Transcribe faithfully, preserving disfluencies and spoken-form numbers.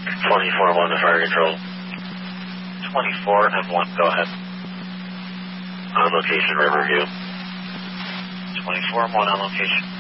twenty-four one to fire control. twenty-four M one, go ahead. On location, Riverview. twenty-four M one on location.